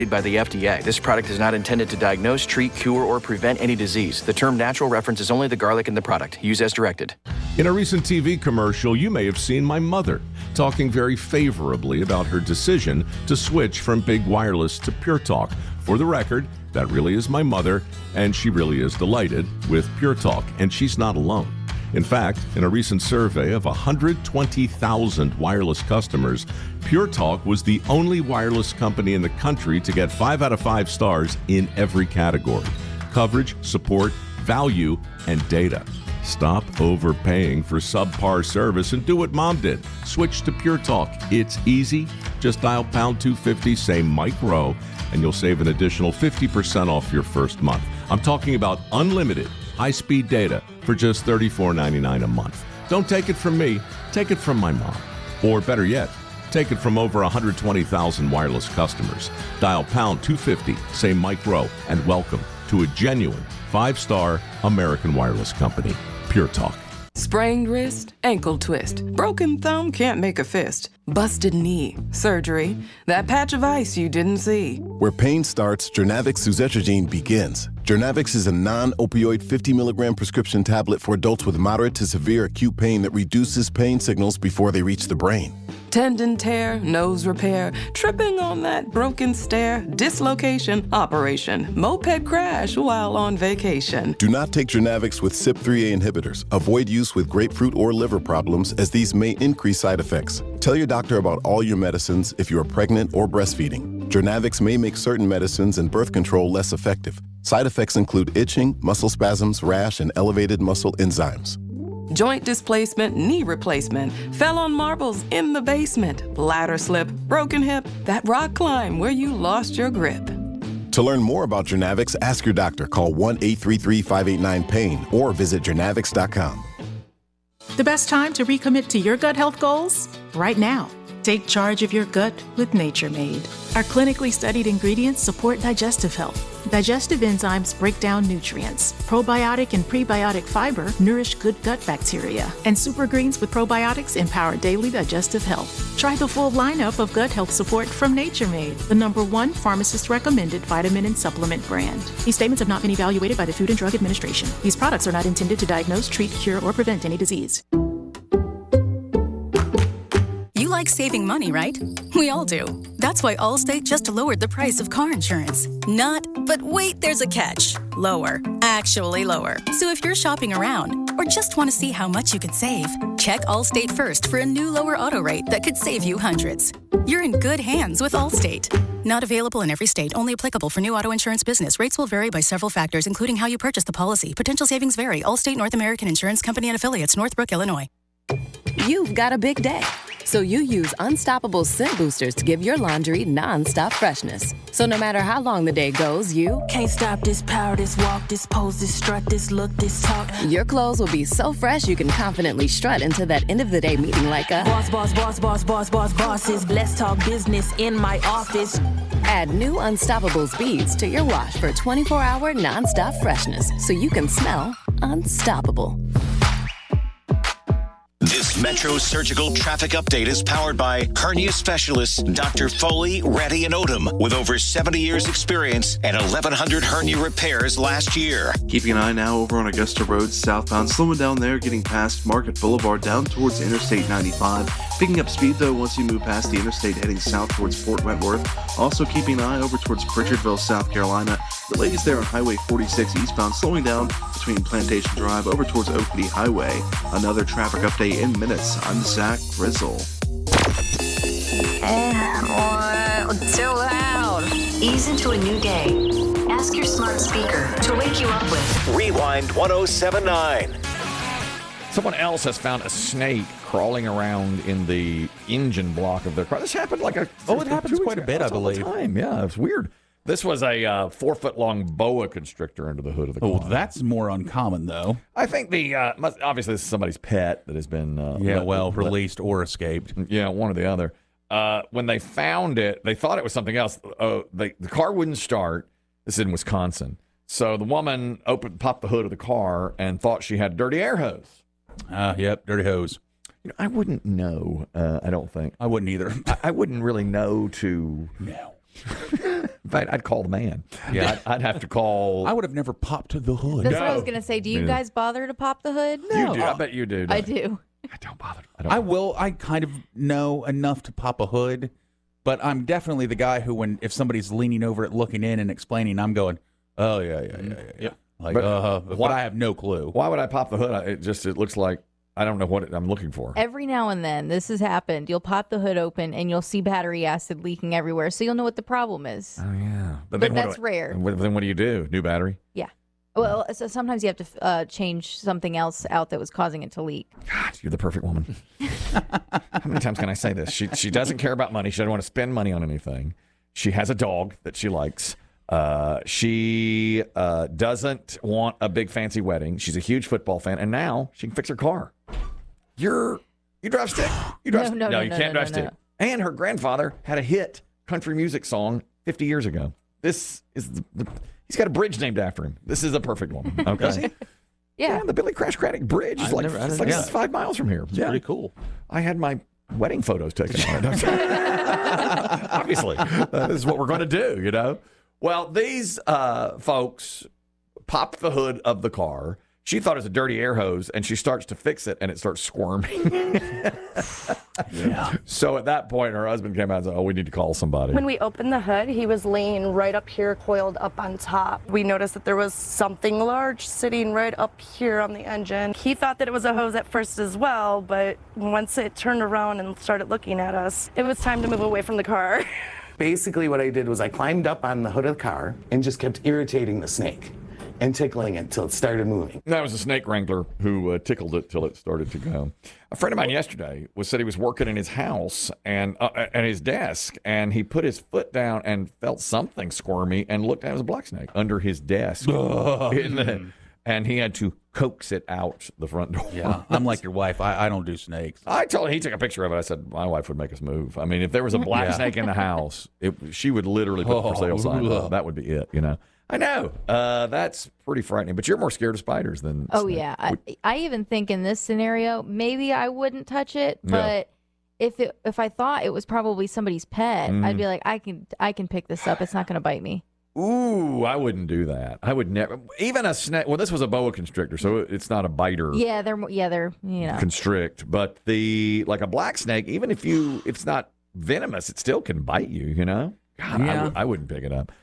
by the FDA. This product is not intended to diagnose, treat, cure, or prevent any disease. The term natural references only the garlic in the product. Use as directed. In a recent TV commercial, you may have seen my mother talking very favorably about her decision to switch from Big Wireless to Pure Talk. For the record, that really is my mother, and she really is delighted with Pure Talk, and she's not alone. In fact, in a recent survey of 120,000 wireless customers, Pure Talk was the only wireless company in the country to get 5 out of 5 stars in every category: coverage, support, value, and data. Stop overpaying for subpar service and do what Mom did. Switch to Pure Talk. It's easy. Just dial pound 250, say Mike Rowe, and you'll save an additional 50% off your first month. I'm talking about unlimited high-speed data for just $34.99 a month. Don't take it from me. Take it from my mom. Or better yet, take it from over 120,000 wireless customers. Dial pound 250, say Mike Rowe, and welcome to a genuine 5-star American wireless company, Pure Talk. Sprained wrist, ankle twist, broken thumb, can't make a fist, busted knee, surgery, that patch of ice you didn't see. Where pain starts, Journavx suzetrigine begins. Journavx is a non-opioid 50 milligram prescription tablet for adults with moderate to severe acute pain that reduces pain signals before they reach the brain. Tendon tear, nose repair, tripping on that broken stair, dislocation, operation, moped crash while on vacation. Do not take Journavx with CYP3A inhibitors. Avoid use with grapefruit or liver problems, as these may increase side effects. Tell your doctor about all your medicines if you are pregnant or breastfeeding. Journavx may make certain medicines and birth control less effective. Side effects include itching, muscle spasms, rash, and elevated muscle enzymes. Joint displacement, knee replacement, fell on marbles in the basement, ladder slip, broken hip, that rock climb where you lost your grip. To learn more about Journavx, ask your doctor. Call 1-833-589-PAIN or visit journavx.com. The best time to recommit to your gut health goals? Right now. Take charge of your gut with Nature Made. Our clinically studied ingredients support digestive health. Digestive enzymes break down nutrients. Probiotic and prebiotic fiber nourish good gut bacteria. And super greens with probiotics empower daily digestive health. Try the full lineup of gut health support from Nature Made, the #1 pharmacist-recommended vitamin and supplement brand. These statements have not been evaluated by the Food and Drug Administration. These products are not intended to diagnose, treat, cure, or prevent any disease. You like saving money, right? We all do. That's why Allstate just lowered the price of car insurance. Not, but wait, there's a catch. Lower. Actually lower. So if you're shopping around or just want to see how much you could save, check Allstate first for a new lower auto rate that could save you hundreds. You're in good hands with Allstate. Not available in every state. Only applicable for new auto insurance business. Rates will vary by several factors, including how you purchase the policy. Potential savings vary. Allstate North American Insurance Company and Affiliates, Northbrook, Illinois. You've got a big day, so you use Unstoppable Scent Boosters to give your laundry non-stop freshness. So no matter how long the day goes, you can't stop this power, this walk, this pose, this strut, this look, this talk. Your clothes will be so fresh you can confidently strut into that end of the day meeting like a bosses. Let's talk business in my office. Add new Unstoppables beads to your wash for 24-hour non-stop freshness, so you can smell unstoppable. This Metro Surgical Traffic Update is powered by hernia specialist Dr. Foley, Ratty, and Odom, with over 70 years experience and 1,100 hernia repairs last year. Keeping an eye now over on Augusta Road southbound, slowing down there, getting past Market Boulevard down towards Interstate 95. Picking up speed though once you move past the interstate heading south towards Fort Wentworth. Also keeping an eye over towards Pritchardville, South Carolina. Delays there on Highway 46 eastbound, slowing down between Plantation Drive over towards Oakley Highway. Another traffic update in minutes. I'm Zach Grizzle. Too loud. Ease into a new day. Ask your smart speaker to wake you up with Rewind 1079. Someone else has found a snake crawling around in the engine block of their car. This happened like it happens quite a bit, I believe. All the time. Yeah, it's weird. This was a 4-foot-long boa constrictor under the hood of the car. Oh, that's more uncommon, though. I think obviously this is somebody's pet that has been released or escaped. Yeah, one or the other. When they found it, they thought it was something else. The car wouldn't start. This is in Wisconsin. So the woman popped the hood of the car and thought she had a dirty air hose. Yep, dirty hose. I wouldn't know. I don't think I wouldn't either. I wouldn't really know to In fact, I'd call the man. Yeah. I'd have to call. I would have never popped the hood. That's what I was going to say. Do you guys bother to pop the hood? No. You do. I bet you do. I do. I don't bother. I will. I kind of know enough to pop a hood, but I'm definitely the guy who, if somebody's leaning over it, looking in and explaining, I'm going, oh, yeah. Like, but I have no clue. Why would I pop the hood? It looks like I don't know what I'm looking for. Every now and then, this has happened. You'll pop the hood open and you'll see battery acid leaking everywhere, so you'll know what the problem is. Oh, yeah. But that's rare. Then what do you do? New battery? Yeah. Well, so sometimes you have to change something else out that was causing it to leak. God, you're the perfect woman. How many times can I say this? She doesn't care about money. She doesn't want to spend money on anything. She has a dog that she likes. She doesn't want a big fancy wedding. She's a huge football fan, and now she can fix her car. You drive stick. You drive No, you can't drive stick. And her grandfather had a hit country music song 50 years ago. This is he's got a bridge named after him. This is a perfect woman. Okay. Does he? Yeah. The Billy Crash Craddock Bridge is like 5 miles from here. It's pretty cool. I had my wedding photos taken on it. Obviously, this is what we're going to do, you know? Well, these folks popped the hood of the car. She thought it was a dirty air hose, and she starts to fix it, and it starts squirming. Yeah. So at that point, her husband came out and said, we need to call somebody. When we opened the hood, he was laying right up here, coiled up on top. We noticed that there was something large sitting right up here on the engine. He thought that it was a hose at first as well, but once it turned around and started looking at us, it was time to move away from the car. Basically, what I did was I climbed up on the hood of the car and just kept irritating the snake and tickling it until it started moving. That was a snake wrangler who tickled it till it started to go. A friend of mine yesterday said he was working in his house and at his desk, and he put his foot down and felt something squirmy and looked at it was a black snake under his desk. And he had to coax it out the front door. Yeah, I'm like your wife. I don't do snakes. I told him, he took a picture of it. I said, my wife would make us move. I mean, if there was a black snake in the house, she would literally put a for sale sign up. That would be it, you know. I know. That's pretty frightening. But you're more scared of spiders than Oh, snakes. yeah. I even think in this scenario, maybe I wouldn't touch it. But if I thought it was probably somebody's pet, I'd be like, I can pick this up. It's not going to bite me. Ooh, I wouldn't do that. I would never. Even a snake. Well, this was a boa constrictor, so it's not a biter. Yeah, they're constrict. But like a black snake, even if it's not venomous, it still can bite you. You know. God, Yeah. I wouldn't pick it up.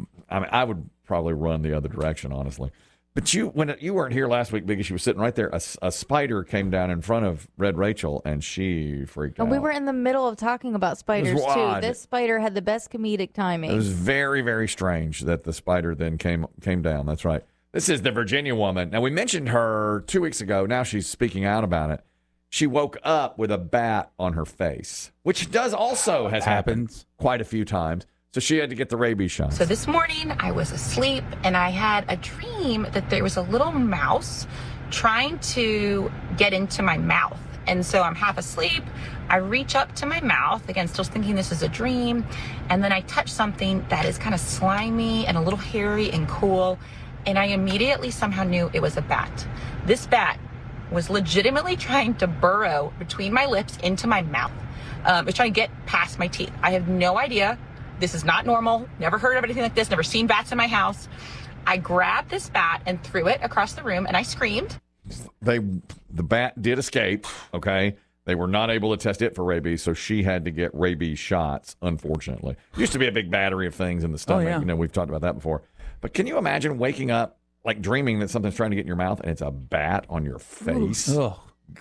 I mean, I would probably run the other direction, honestly. But when you weren't here last week, Biggie, she was sitting right there. A spider came down in front of Red Rachel, and she freaked out. And we were in the middle of talking about spiders, too. odd. This spider had the best comedic timing. It was very, very strange that the spider then came down. That's right. This is the Virginia woman. Now, we mentioned her 2 weeks ago. Now she's speaking out about it. She woke up with a bat on her face, which has happened quite a few times. So she had to get the rabies shot. So this morning I was asleep and I had a dream that there was a little mouse trying to get into my mouth. And so I'm half asleep. I reach up to my mouth, again, still thinking this is a dream. And then I touch something that is kind of slimy and a little hairy and cool. And I immediately somehow knew it was a bat. This bat was legitimately trying to burrow between my lips into my mouth. It was trying to get past my teeth. I have no idea. This is not normal. Never heard of anything like this. Never seen bats in my house. I grabbed this bat and threw it across the room, and I screamed. The bat did escape, okay? They were not able to test it for rabies, so she had to get rabies shots, unfortunately. Used to be a big battery of things in the stomach. yeah. You know, we've talked about that before. But can you imagine waking up, like dreaming that something's trying to get in your mouth, and it's a bat on your face? Ugh.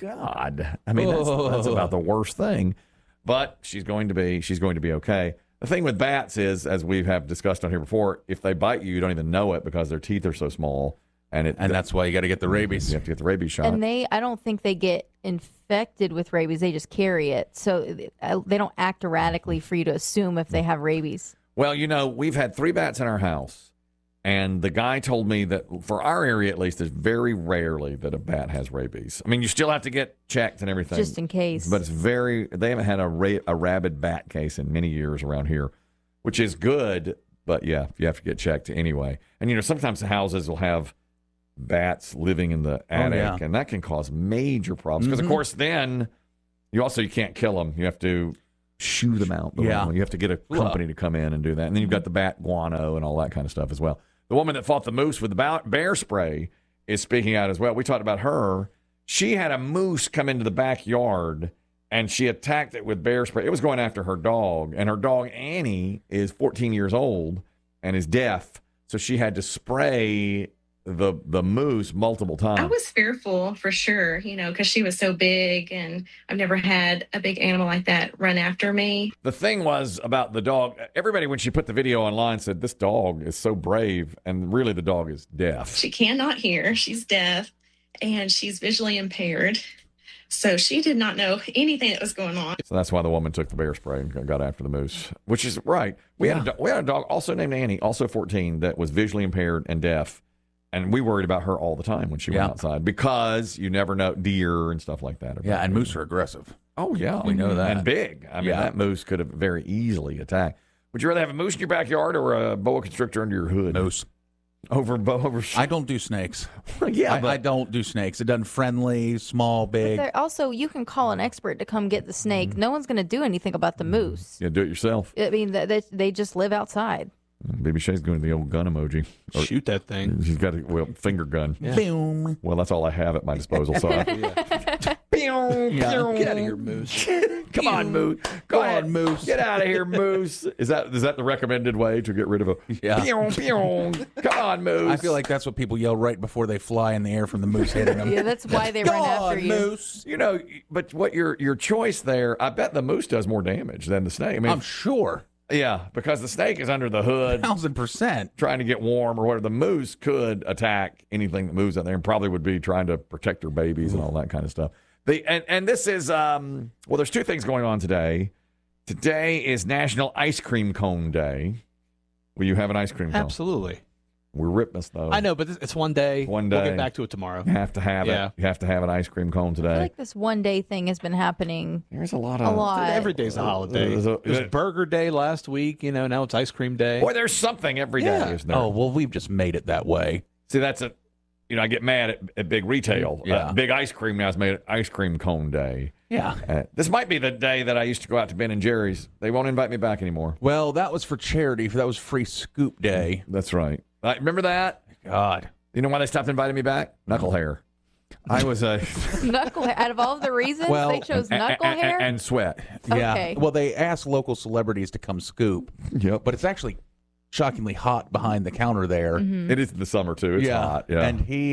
God. I mean, that's about the worst thing. But she's going to be okay. The thing with bats is, as we have discussed on here before, if they bite you, you don't even know it because their teeth are so small. And that's why you got to get the rabies. You have to get the rabies shot. And I don't think they get infected with rabies. They just carry it. So they don't act erratically for you to assume if they have rabies. Well, you know, we've had 3 bats in our house. And the guy told me that for our area, at least, there's very rarely that a bat has rabies. I mean, you still have to get checked and everything. Just in case. But they haven't had a rabid bat case in many years around here, which is good. But, yeah, you have to get checked anyway. And, you know, sometimes the houses will have bats living in the attic, and that can cause major problems. Because, of course, then you can't kill them. You have to shoo them out. You have to get a company to come in and do that. And then you've got the bat guano and all that kind of stuff as well. The woman that fought the moose with the bear spray is speaking out as well. We talked about her. She had a moose come into the backyard, and she attacked it with bear spray. It was going after her dog, and her dog, Annie, is 14 years old and is deaf, so she had to spray the moose multiple times. I was fearful for sure, because she was so big, and I've never had a big animal like that run after me. The thing was about the dog, everybody when she put the video online said, this dog is so brave, and really the dog is deaf. She cannot hear, she's deaf, and she's visually impaired. So she did not know anything that was going on. So that's why the woman took the bear spray and got after the moose, which is right. We had a dog also named Annie, also 14, that was visually impaired and deaf. And we worried about her all the time when she went outside because you never know, deer and stuff like that. Yeah, and moose are aggressive. Oh, yeah. We know that. And big. I mean, that moose could have very easily attacked. Would you rather have a moose in your backyard or a boa constrictor under your hood? Moose. Over I don't do snakes. Yeah, I don't do snakes. It doesn't friendly, small, big. But also, you can call an expert to come get the snake. No one's going to do anything about the moose. Yeah, do it yourself. I mean, they just live outside. Baby Shay's doing the old gun emoji. Shoot that thing. She's got a finger gun. Yeah. Boom. Well, that's all I have at my disposal. So Get out of here, moose. Come on, moose. Go ahead, moose. Get out of here, moose. Is that the recommended way to get rid of a? Yeah. Come on, moose. I feel like that's what people yell right before they fly in the air from the moose hitting them. Yeah, that's why they run after you. Moose. But what your choice there? I bet the moose does more damage than the snake. I mean, I'm sure. Yeah, because the snake is under the hood. 1,000%. Trying to get warm or whatever. The moose could attack anything that moves out there and probably would be trying to protect their babies and all that kind of stuff. And this is, there's two things going on today. Today is National Ice Cream Cone Day. Will you have an ice cream cone? Absolutely. We're Ripmas, though. I know, but it's one day. One day. We'll get back to it tomorrow. You have to have it. You have to have an ice cream cone today. I feel like this one day thing has been happening. There's a lot. Every day's a holiday. It was Burger Day last week. Now it's Ice Cream Day. Boy, there's something every day, isn't there? Oh, well, we've just made it that way. See, that's I get mad at big retail. Yeah. Big ice cream now has made it Ice Cream Cone Day. Yeah. This might be the day that I used to go out to Ben and Jerry's. They won't invite me back anymore. Well, that was for charity. That was Free Scoop Day. That's right. Remember that? God. You know why they stopped inviting me back? Knuckle hair. I was a knuckle hair. Out of all of the reasons, they chose knuckle hair and sweat. Yeah. Okay. Well, they asked local celebrities to come scoop. Yep. But it's actually shockingly hot behind the counter there. Mm-hmm. It is in the summer too. It's hot. Yeah. And he,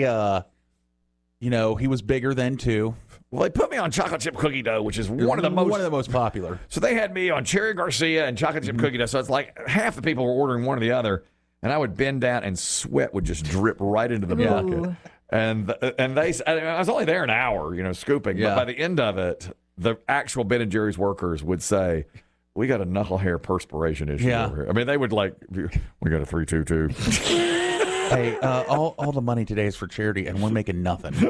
he was bigger then too. Well, they put me on chocolate chip cookie dough, which is one of the most popular. So they had me on Cherry Garcia and chocolate chip cookie dough. So it's like half the people were ordering one or the other. And I would bend down, and sweat would just drip right into the bucket. And I was only there an hour, scooping. Yeah. But by the end of it, the actual Ben and Jerry's workers would say, "We got a knuckle hair perspiration issue over here." I mean, they would we got a 322. Hey, all the money today is for charity, and we're making nothing.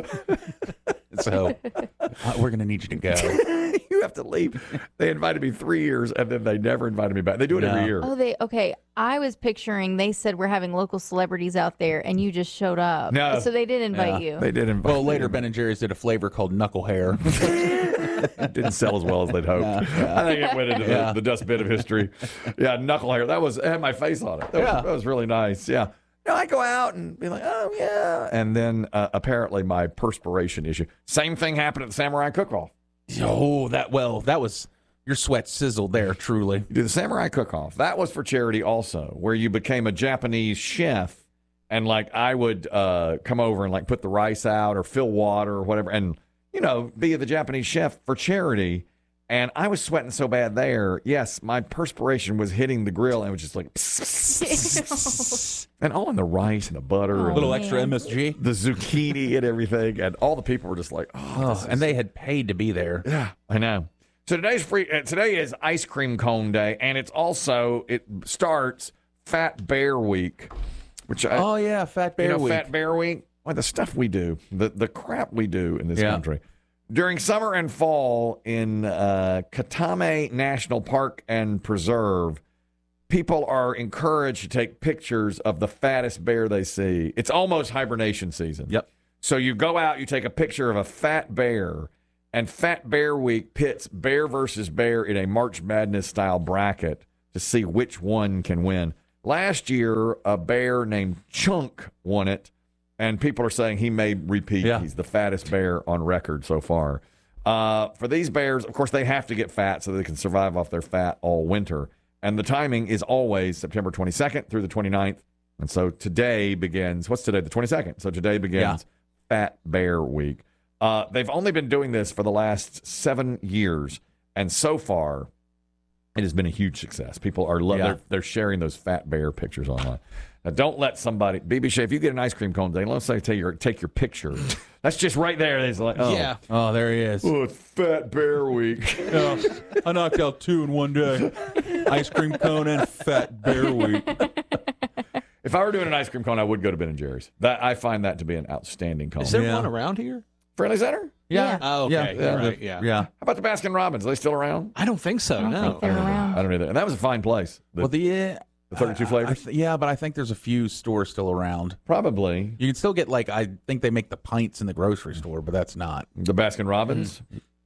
So we're going to need you to go. You have to leave. They invited me 3 years, and then they never invited me back. They do it every year. Okay. I was picturing they said we're having local celebrities out there, and you just showed up. No. So they did invite you. They did invite. Well, later Ben and Jerry's did a flavor called Knuckle Hair. It didn't sell as well as they'd hoped. I think it went into the dustbin of history. Yeah, knuckle hair. It had my face on it. That was really nice. Yeah. I go out and be like, oh, yeah. And then apparently my perspiration issue. Same thing happened at the Samurai Cook-Off. Oh, that was your sweat sizzled there, truly. You do the Samurai Cook-Off. That was for charity also, where you became a Japanese chef. And I would come over and put the rice out or fill water or whatever and, be the Japanese chef for charity. And I was sweating so bad there. Yes, my perspiration was hitting the grill and it was just like, and all in the rice and the butter. A little extra MSG. The zucchini and everything. And all the people were just like, and they had paid to be there. Yeah, I know. So today is Ice Cream Cone Day. And it starts Fat Bear Week. Fat Bear Week. Fat Bear Week. Well, the stuff we do, the crap we do in this country. During summer and fall in Katame National Park and Preserve, people are encouraged to take pictures of the fattest bear they see. It's almost hibernation season. Yep. So you go out, you take a picture of a fat bear, And Fat Bear Week pits bear versus bear in a March Madness style bracket to see which one can win. Last year, a bear named Chunk won it, and people are saying he may repeat. Yeah. He's the fattest bear on record so far. For these bears, of course, they have to get fat so they can survive off their fat all winter. And the timing is always September 22nd through the 29th. And so today begins, what's today? The 22nd. So today begins Fat Bear Week. They've only been doing this for the last 7 years, and so far, it has been a huge success. People are they're sharing those fat bear pictures online. Now, don't let somebody, BB Shea, if you get an ice cream cone today, let's say take your picture. That's just right there. It's like, oh, there he is. Oh, it's Fat Bear Week. I knocked out 2 in one day. Ice cream cone and Fat Bear Week. If I were doing an ice cream cone, I would go to Ben & Jerry's. I find that to be an outstanding cone. Is there one around here? Friendly Center? Yeah. Oh, okay. Yeah. How about the Baskin Robbins? Are they still around? I don't think so. I don't think they're around. I don't either. And that was a fine place. The 32 flavors? But I think there's a few stores still around. Probably. You can still get, I think they make the pints in the grocery store, but that's not. The Baskin Robbins?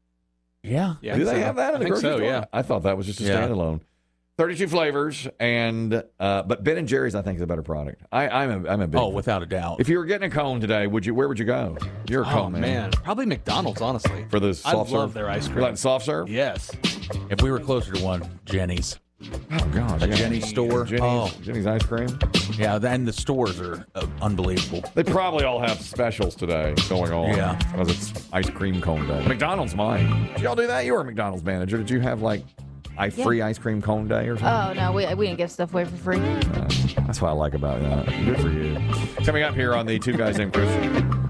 Yeah. Do they have that in the grocery store? Yeah. I thought that was just a standalone. 32 flavors, but Ben & Jerry's, I think, is a better product. I'm a big fan. Without a doubt. If you were getting a cone today, where would you go? You're a cone man. Probably McDonald's, honestly. For the soft serve? I love their ice cream. You like soft serve? Yes. If we were closer to one, Jenny's. Oh, gosh. A Jenny's store. Jenny's ice cream? Yeah, and the stores are unbelievable. They probably all have specials today going on. Yeah. Because it's ice cream cone day. McDonald's mine. Did y'all do that? You were a McDonald's manager. Did you have, free ice cream cone day or something? Oh, no, we didn't give stuff away for free. That's what I like about that. Good for you. Coming up here on the Two Guys Named Chris.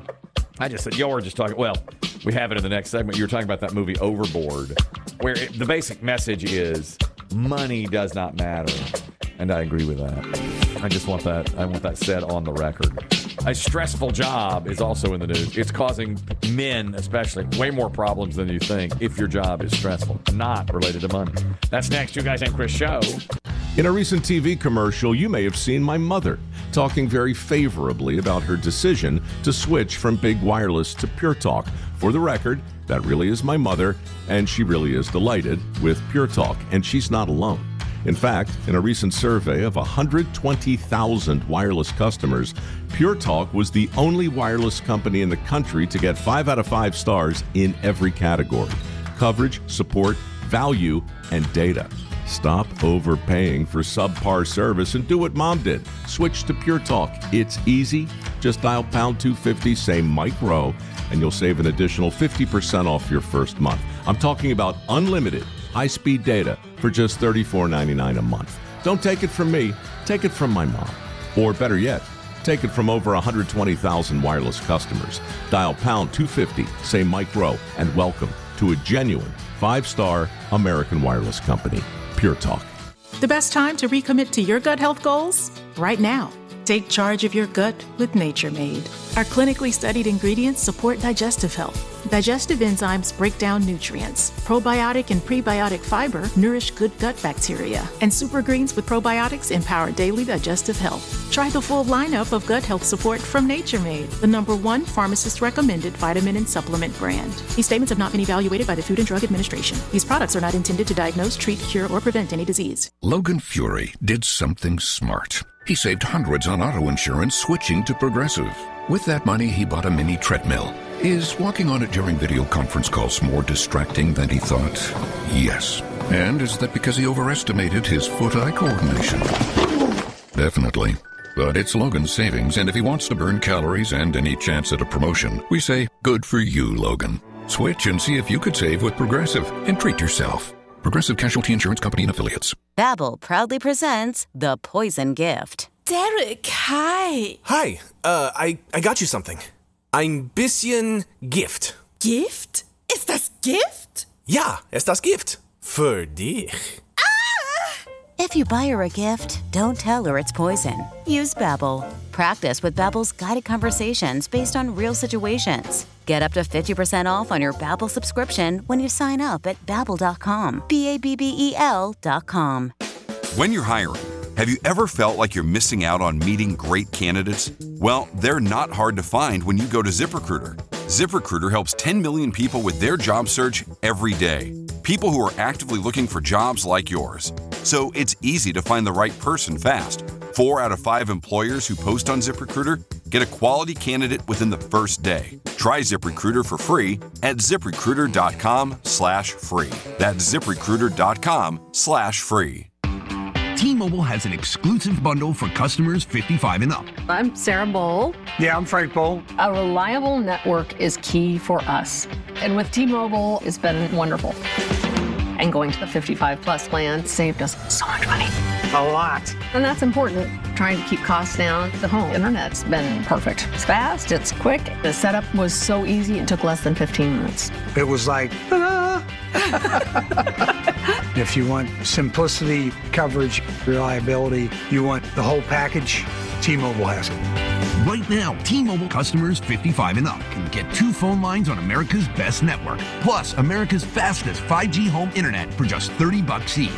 I just said, y'all were just talking, we have it in the next segment. You were talking about that movie Overboard, where the basic message is money does not matter. And I agree with that. I just want that. I want that said on the record. A stressful job is also in the news. It's causing men, especially, way more problems than you think if your job is stressful, not related to money. That's next. Two Guys Named Chris show. In a recent TV commercial, you may have seen my mother talking very favorably about her decision to switch from Big Wireless to Pure Talk. For the record, that really is my mother, and she really is delighted with Pure Talk, and she's not alone. In fact, in a recent survey of 120,000 wireless customers, Pure Talk was the only wireless company in the country to get 5 out of 5 stars in every category: coverage, support, value, and data. Stop overpaying for subpar service and do what Mom did. Switch to Pure Talk. It's easy. Just dial pound 250, say Mike Rowe, and you'll save an additional 50% off your first month. I'm talking about unlimited high-speed data for just $34.99 a month. Don't take it from me. Take it from my mom. Or better yet, take it from over 120,000 wireless customers. Dial pound 250, say Mike Rowe, and welcome to a genuine 5-star American wireless company, Pure Talk. The best time to recommit to your gut health goals? Right now. Take charge of your gut with Nature Made. Our clinically studied ingredients support digestive health. Digestive enzymes break down nutrients. Probiotic and prebiotic fiber nourish good gut bacteria. And super greens with probiotics empower daily digestive health. Try the full lineup of gut health support from Nature Made, the #1 pharmacist-recommended vitamin and supplement brand. These statements have not been evaluated by the Food and Drug Administration. These products are not intended to diagnose, treat, cure, or prevent any disease. Logan Fury did something smart. He saved hundreds on auto insurance switching to Progressive. With that money, he bought a mini treadmill. Is walking on it during video conference calls more distracting than he thought? Yes. And is that because he overestimated his foot-eye coordination? Definitely. But it's Logan's savings, and if he wants to burn calories and any chance at a promotion, we say, good for you, Logan. Switch and see if you could save with Progressive and treat yourself. Progressive Casualty Insurance Company and Affiliates. Babbel proudly presents The Poison Gift. Derek, hi. Hi, I got you something. Ein bisschen Gift. Gift? Ist das Gift? Ja, ist das Gift. Für dich. If you buy her a gift, don't tell her it's poison. Use Babbel. Practice with Babbel's guided conversations based on real situations. Get up to 50% off on your Babbel subscription when you sign up at Babbel.com. Babbel.com. When you're hiring, have you ever felt like you're missing out on meeting great candidates? Well, they're not hard to find when you go to ZipRecruiter. ZipRecruiter helps 10 million people with their job search every day. People who are actively looking for jobs like yours. So it's easy to find the right person fast. 4 out of 5 employers who post on ZipRecruiter get a quality candidate within the first day. Try ZipRecruiter for free at ZipRecruiter.com/free. That's ZipRecruiter.com/free. T-Mobile has an exclusive bundle for customers 55 and up. I'm Sarah Bowl. Yeah, I'm Frank Bowl. A reliable network is key for us. And with T-Mobile, it's been wonderful. And going to the 55 plus plan saved us so much money. A lot. And that's important. Trying to keep costs down. The home internet's been perfect. It's fast, it's quick. The setup was so easy, it took less than 15 minutes. It was like, If you want simplicity, coverage, reliability, you want the whole package, T-Mobile has it. Right now, T-Mobile customers 55 and up can get 2 phone lines on America's best network, plus America's fastest 5G home internet for just $30 each.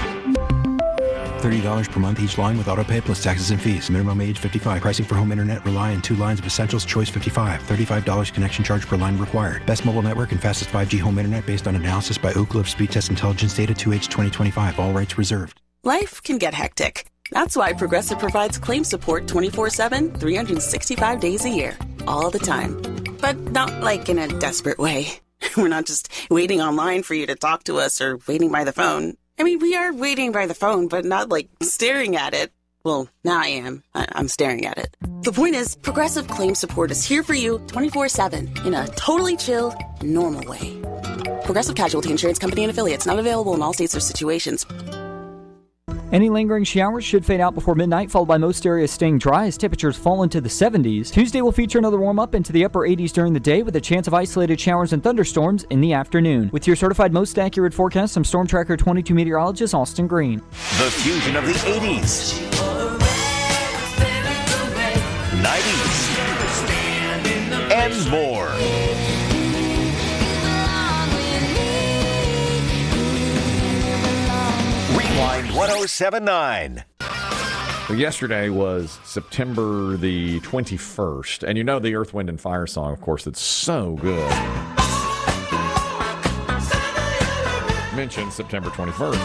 $30 per month each line with autopay plus taxes and fees. Minimum age 55. Pricing for home internet rely on 2 lines of Essentials Choice 55. $35 connection charge per line required. Best mobile network and fastest 5G home internet based on analysis by Ookla of Speed Test Intelligence data 2H 2025. All rights reserved. Life can get hectic. That's why Progressive provides claim support 24/7, 365 days a year. All the time. But not like in a desperate way. We're not just waiting online for you to talk to us or waiting by the phone. I mean, we are waiting by the phone, but not like staring at it. Well, now I am. I'm staring at it. The point is, Progressive Claim Support is here for you 24/7 in a totally chill, normal way. Progressive Casualty Insurance Company and Affiliates, not available in all states or situations. Any lingering showers should fade out before midnight, followed by most areas staying dry as temperatures fall into the 70s. Tuesday will feature another warm-up into the upper 80s during the day with a chance of isolated showers and thunderstorms in the afternoon. With your certified most accurate forecast, I'm Storm Tracker 22 meteorologist Austin Green. The fusion of the 80s, 90s, and more. Rewind 1079. So yesterday was September the 21st, and you know the Earth, Wind, and Fire song, of course, that's so good. Mentioned September 21st.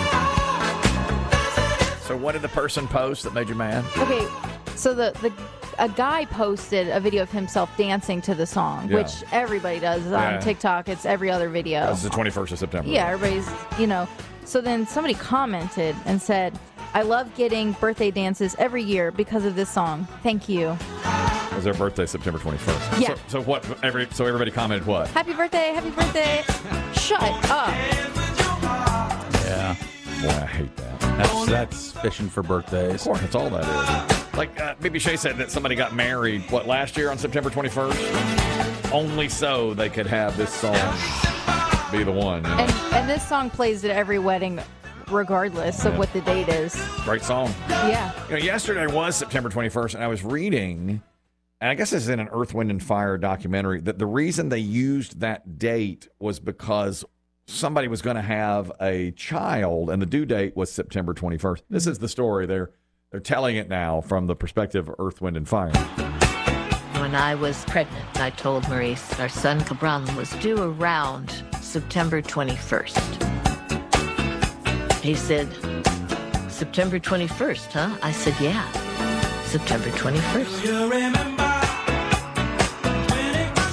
So what did the person post that made you mad? Okay, so a guy posted a video of himself dancing to the song, which everybody does on TikTok. It's every other video. That's the 21st of September. Yeah, everybody's, So then somebody commented and said, I love getting birthday dances every year because of this song. Thank you. It was their birthday, September 21st. Yeah. So everybody commented what? Happy birthday, happy birthday. Shut up. Yeah. Boy, I hate that. That's fishing for birthdays. Of course, that's all that is. Like Bibi Shay said that somebody got married, last year on September 21st? Only so they could have this song be the one. You know? And this song plays at every wedding regardless of what the date is. Great song. Yeah. Yesterday was September 21st, and I was reading, and I guess this is in an Earth, Wind, and Fire documentary, that the reason they used that date was because somebody was going to have a child, and the due date was September 21st. This is the story. They're telling it now from the perspective of Earth, Wind, and Fire. When I was pregnant, I told Maurice our son Cabral was due around September 21st. He said, September 21st, huh? I said, yeah, September 21st. You remember when it was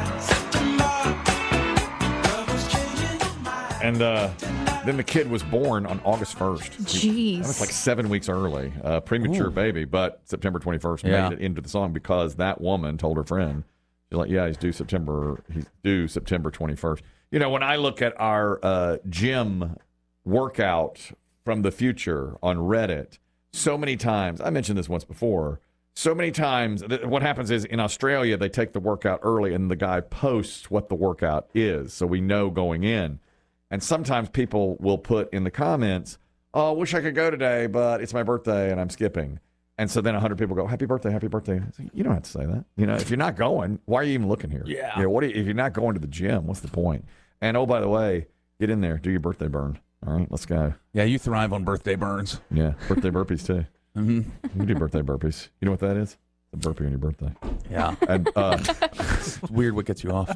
September, and then the kid was born on August 1st. Jeez. That was like 7 weeks early. Premature baby, but September 21st made it into the song because that woman told her friend, she's like, yeah, he's due September 21st. When I look at our gym workout from the future on Reddit, so many times, I mentioned this once before, so many times, what happens is in Australia, they take the workout early and the guy posts what the workout is, so we know going in. And sometimes people will put in the comments, oh, I wish I could go today, but it's my birthday and I'm skipping. And so then 100 people go, happy birthday, happy birthday. You don't have to say that. If you're not going, why are you even looking here? Yeah. If you're not going to the gym, what's the point? And oh, by the way, get in there, do your birthday burn. All right, let's go. Yeah, you thrive on birthday burns. Yeah, birthday burpees too. Mm-hmm. You do birthday burpees. You know what that is? A burpee on your birthday. Yeah. And it's weird what gets you off.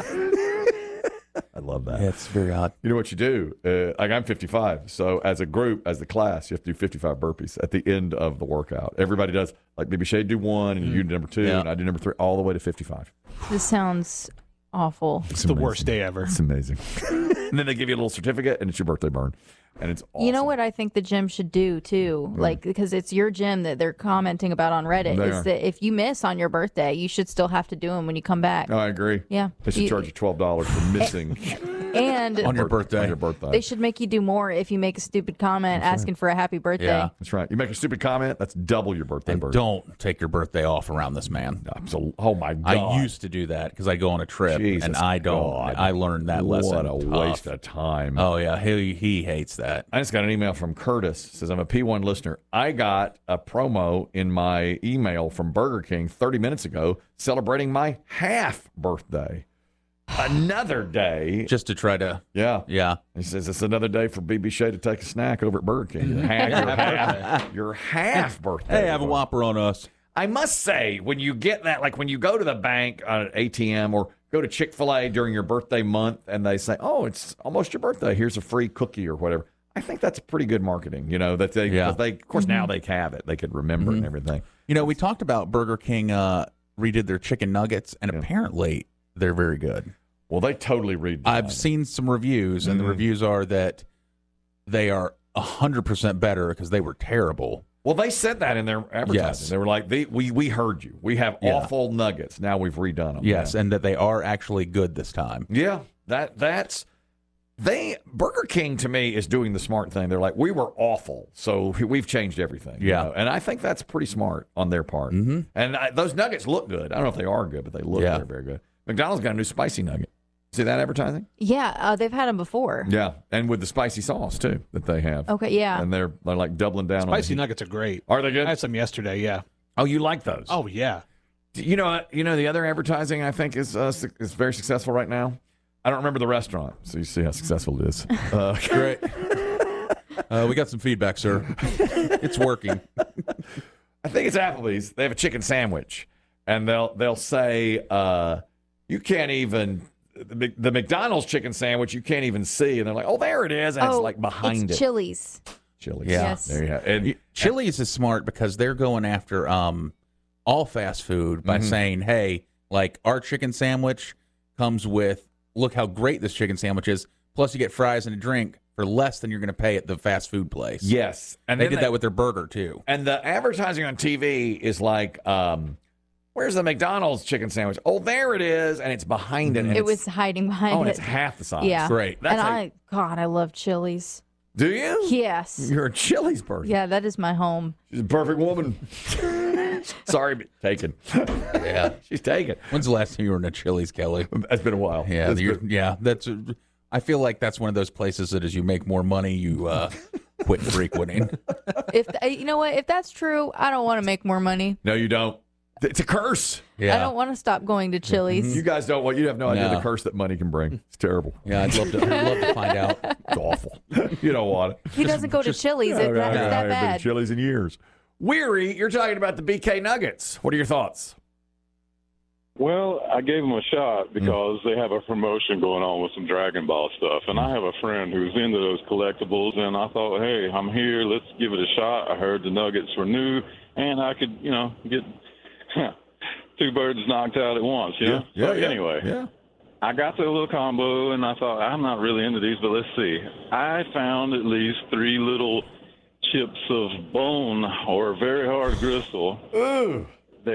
I love that. Yeah, it's very odd. You know what you do? Like I'm 55, so as a group, as the class, you have to do 55 burpees at the end of the workout. Everybody does, like maybe Shay do one, and you do number 2, and I do number 3, all the way to 55. This sounds awful. It's the worst day ever. It's amazing. And then they give you a little certificate, and it's your birthday burn. And it's awesome. You know what I think the gym should do too, like because it's your gym that they're commenting about on Reddit, is that if you miss on your birthday, you should still have to do them when you come back. Oh, I agree. Yeah, they should charge you $12 for missing. And on your birthday. On your birthday. They should make you do more if you make a stupid comment asking for a happy birthday. Yeah, that's right. You make a stupid comment, that's double your birthday burn. Don't take your birthday off around this man. Absolutely. Oh my God. I used to do that because I go on a trip, and I don't. God. I learned that lesson. What a waste of time. Oh yeah, he hates that. I just got an email from Curtis. It says, I'm a P1 listener. I got a promo in my email from Burger King 30 minutes ago celebrating my half birthday. Another day. Just to try to. Yeah. He says it's another day for BB Shea to take a snack over at Burger King. Your half birthday. Hey, have a Whopper on us. I must say, when you get that, like when you go to the bank on an ATM or go to Chick-fil-A during your birthday month and they say, oh, it's almost your birthday, here's a free cookie or whatever. I think that's pretty good marketing, that they of course, now they have it. They could remember and everything. We talked about Burger King redid their chicken nuggets, and apparently they're very good. Well, they totally redid. I've seen some reviews, and the reviews are that they are 100% better because they were terrible. Well, they said that in their advertising. Yes. They were like, we heard you. We have awful nuggets. Now we've redone them. Yes, and that they are actually good this time. Yeah, Burger King to me is doing the smart thing. They're like, we were awful, so we've changed everything. Yeah, and I think that's pretty smart on their part. Mm-hmm. And those nuggets look good. I don't know if they are good, but they look very, very good. McDonald's got a new spicy nugget. See that advertising? Yeah, they've had them before. Yeah, and with the spicy sauce too that they have. Okay, yeah. And they're like doubling down. Spicy nuggets are great. Are they good? I had some yesterday. Yeah. Oh, you like those? Oh yeah. You know the other advertising I think is very successful right now. I don't remember the restaurant, so you see how successful it is. Great. We got some feedback, sir. It's working. I think it's Applebee's. They have a chicken sandwich, and they'll say you can't even the McDonald's chicken sandwich you can't even see, and they're like, oh, there it is, and it's like behind it's it. Chili's. Chili's. Yeah. Yes. There you have. And Chili's is smart because they're going after all fast food by saying, hey, like our chicken sandwich comes with, look how great this chicken sandwich is, plus you get fries and a drink for less than you're going to pay at the fast food place. Yes. And they did that with their burger, too. And the advertising on TV is like, where's the McDonald's chicken sandwich? Oh, there it is, and it's behind it. And it was hiding behind it. Oh, and it's half the size. Yeah. Great. That's I love Chili's. Do you? Yes. You're a Chili's person. Yeah, that is my home. She's a perfect woman. Sorry, but taken. Yeah. She's taken. When's the last time you were in a Chili's, Kelly? It's been a while. Yeah, I feel like that's one of those places that as you make more money, you quit frequenting. You know what? If that's true, I don't want to make more money. No, you don't. It's a curse. Yeah. I don't want to stop going to Chili's. You guys don't want. You have no idea the curse that money can bring. It's terrible. Yeah, I'd love to find out. It's awful. You don't want it. He doesn't go to Chili's. It's that I haven't bad. been to Chili's in years. Weary, you're talking about the BK Nuggets. What are your thoughts? Well, I gave them a shot because they have a promotion going on with some Dragon Ball stuff. And I have a friend who's into those collectibles, and I thought, hey, I'm here. Let's give it a shot. I heard the Nuggets were new, and I could, get two birds knocked out at once, Yeah. Anyway, I got the little combo, and I thought, I'm not really into these, but let's see. I found at least 3 little chips of bone or very hard gristle. Ooh.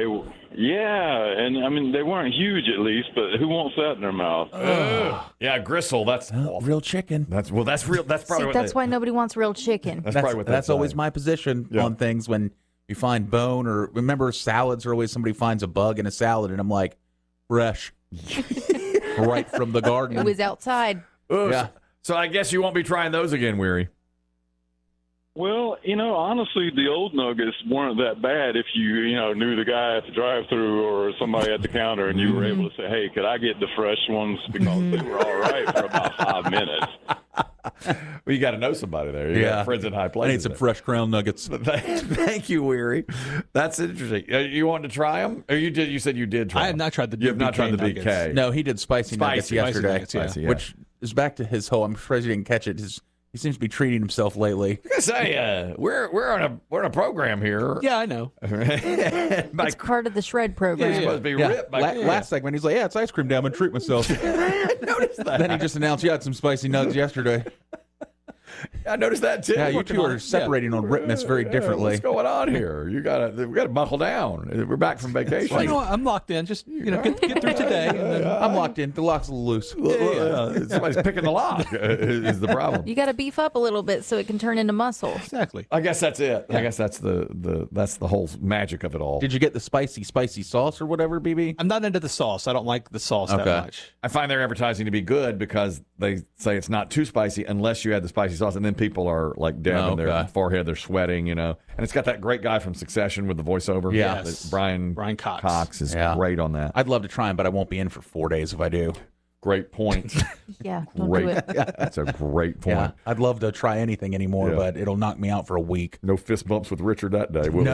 And I mean, they weren't huge at least, but who wants that in their mouth? Yeah, gristle. That's real chicken. That's real. That's probably See, that's why nobody wants real chicken. That's probably what that's always my position on things when you find bone or remember salads are always somebody finds a bug in a salad and I'm like, fresh, right from the garden. It was outside. Yeah. So I guess you won't be trying those again, Weary. Well, honestly, the old nuggets weren't that bad if you knew the guy at the drive-thru or somebody at the counter, and you were able to say, "Hey, could I get the fresh ones?" Because they were all right for about 5 minutes. Well, you got to know somebody there. You got friends in high places. I need some fresh Crown Nuggets. Thank you, Weary. That's interesting. You want to try them? Or you said you did try them. I have not tried the BK. You have not tried the BK. Nuggets. No, he did spicy nuggets yesterday. Nuggets, which is back to his whole, I'm surprised you didn't catch it. He seems to be treating himself lately. I was gonna say, we're on a program here. Yeah, I know. It's part of the shred program. You're supposed to be ripped. Last segment, he's like, "Yeah, it's ice cream day. I'm gonna treat myself." I noticed that. Then he just announced you had some spicy nugs yesterday. I noticed that too. Yeah, you two are separating on ripness very differently. What's going on here? We gotta buckle down. We're back from vacation. I'm locked in. Just get through today. And then I'm locked in. The lock's a little loose. Somebody's picking the lock. Is the problem? You got to beef up a little bit so it can turn into muscle. Exactly. I guess that's it. Yeah. I guess that's the whole magic of it all. Did you get the spicy sauce or whatever, BB? I'm not into the sauce. I don't like the sauce that much. I find their advertising to be good because they say it's not too spicy unless you add the spicy sauce, and then people are like dabbing their forehead, they're sweating, and it's got that great guy from Succession with the voiceover. Yeah, Brian Cox. Cox is great on that. I'd love to try him, but I won't be in for 4 days if I do. Great point. Yeah, don't do it. That's a great point. Yeah, I'd love to try anything anymore, but it'll knock me out for a week. No fist bumps with Richard that day, will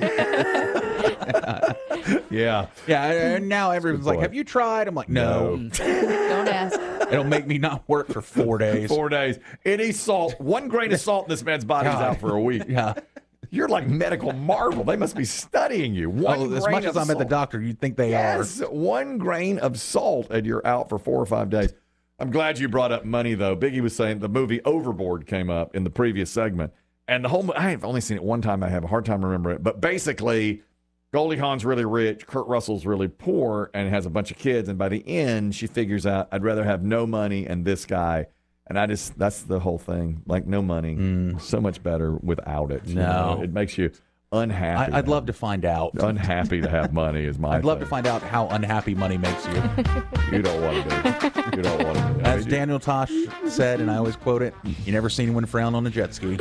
Yeah. And now everyone's like, "Have you tried?" I'm like, "No." Don't ask. It'll make me not work for 4 days. 4 days. Any salt, 1 grain of salt in this man's body's out for a week. Yeah. You're like medical marvel. They must be studying you. As much as I'm at the doctor, you'd think they are. 1 grain of salt, and you're out for 4 or 5 days. I'm glad you brought up money, though. Biggie was saying the movie Overboard came up in the previous segment. And the whole I have only seen it one time. I have a hard time remembering it. But basically, Goldie Hawn's really rich, Kurt Russell's really poor, and has a bunch of kids. And by the end, she figures out, I'd rather have no money and this guy. And that's the whole thing. Like, no money. So much better without it. No. It makes you unhappy. I'd love to find out. Unhappy to have money is my I'd love to find out how unhappy money makes you. You don't want to be. You don't want to be. As Daniel Tosh said, and I always quote it, you never seen anyone frown on a jet ski.